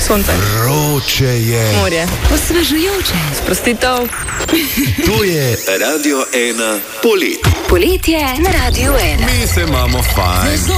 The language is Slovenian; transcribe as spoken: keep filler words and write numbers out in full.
Sonce. Vroče je. Morje. Osvežujoče. Sprostitev. To je Radio ena poletje. Poletje na Radiu ena. Mi se imamo fajn.